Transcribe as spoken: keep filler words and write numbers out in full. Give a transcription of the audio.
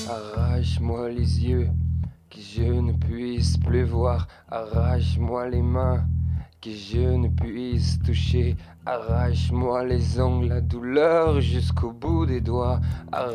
Arrache-moi les yeux, que je ne puisse plus voir. Arrache-moi les mains, que je ne puisse toucher. Arrache-moi les ongles, la douleur jusqu'au bout des doigts.